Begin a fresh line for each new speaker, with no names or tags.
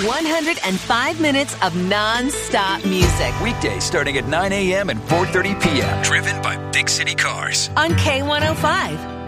105 minutes of non-stop music
Weekdays starting at 9 a.m. and 4:30 p.m. Driven by Big City Cars.
on K105.